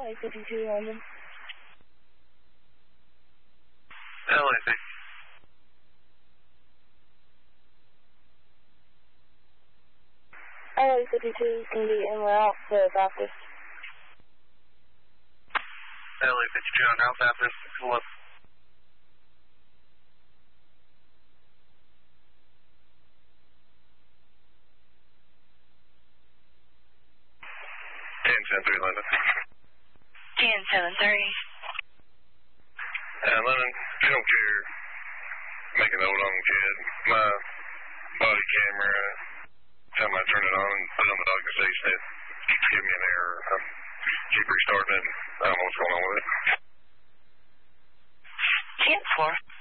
LA 52 London. LA 52. LA 52 is going to be en route to Baptist. LA 52 on route Baptist. Pull up. London. 10-7-3. London, if you don't care, make a note on the kid. My body camera, time I turn it on and put it on the docking station, it keeps giving me an error. I keep restarting it. I don't know what's going on with it. 10-4.